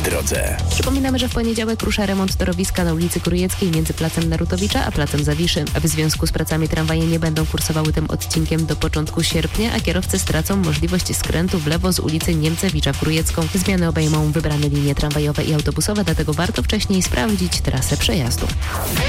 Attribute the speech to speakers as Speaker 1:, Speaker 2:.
Speaker 1: w drodze.
Speaker 2: Przypominamy, że w poniedziałek rusza remont torowiska na ulicy Krujeckiej między placem Narutowicza a placem Zawiszy. W związku z pracami tramwaje nie będą kursowały tym odcinkiem do początku sierpnia, a kierowcy stracą możliwość skrętu w lewo z ulicy Niemcewicza w Krujecką. Zmiany obejmą wybrane linie tramwajowe i autobusowe, dlatego warto wcześniej sprawdzić trasę przejazdu.